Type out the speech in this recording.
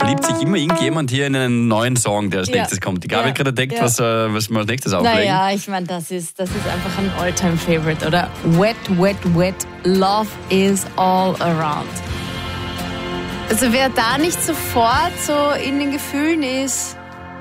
verliebt sich immer irgendjemand hier in einen neuen Song, der als nächstes kommt. Die Gabi hat gerade entdeckt, was wir als nächstes auflegen. Naja, ich meine, das ist einfach ein All-Time-Favorite, oder? Wet, wet, wet, love is all around. Also wer da nicht sofort so in den Gefühlen ist,